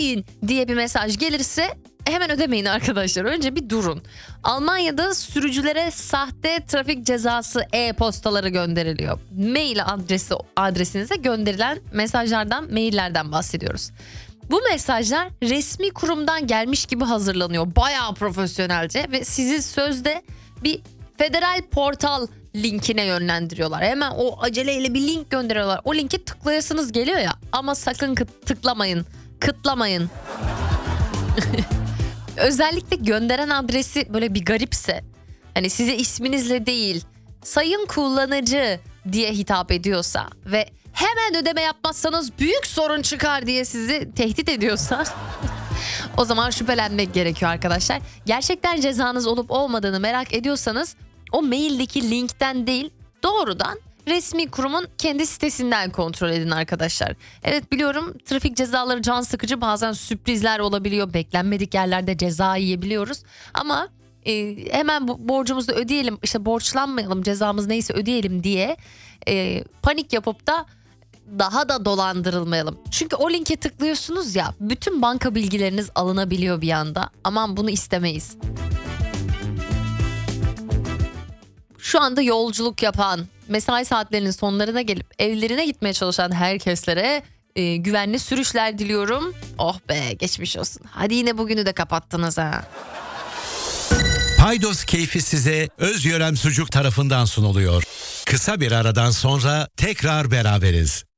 ödeyin diye bir mesaj gelirse hemen ödemeyin arkadaşlar. Önce bir durun. Almanya'da sürücülere sahte trafik cezası e-postaları gönderiliyor. Mail adresinize gönderilen mesajlardan, maillerden bahsediyoruz. Bu mesajlar resmi kurumdan gelmiş gibi hazırlanıyor. Bayağı profesyonelce ve sizi sözde bir federal portal linkine yönlendiriyorlar. Hemen o aceleyle bir link gönderiyorlar. O linki tıklayasınız geliyor ya, ama sakın tıklamayın. Kıtlamayın. Özellikle gönderen adresi böyle bir garipse, hani size isminizle değil sayın kullanıcı diye hitap ediyorsa ve hemen ödeme yapmazsanız büyük sorun çıkar diye sizi tehdit ediyorsa o zaman şüphelenmek gerekiyor arkadaşlar. Gerçekten cezanız olup olmadığını merak ediyorsanız o maildeki linkten değil, doğrudan resmi kurumun kendi sitesinden kontrol edin arkadaşlar. Evet, biliyorum trafik cezaları can sıkıcı, bazen sürprizler olabiliyor. Beklenmedik yerlerde ceza yiyebiliyoruz. Ama hemen borcumuzu ödeyelim, işte borçlanmayalım, cezamız neyse ödeyelim diye panik yapıp da daha da dolandırılmayalım. Çünkü o linke tıklıyorsunuz ya, bütün banka bilgileriniz alınabiliyor bir anda. Aman, bunu istemeyiz. Şu anda yolculuk yapan, mesai saatlerinin sonlarına gelip evlerine gitmeye çalışan herkeslere güvenli sürüşler diliyorum. Oh be, geçmiş olsun. Hadi yine bugünü de kapattınız ha. Paydos keyfi size Özyörem Sucuk tarafından sunuluyor. Kısa bir aradan sonra tekrar beraberiz.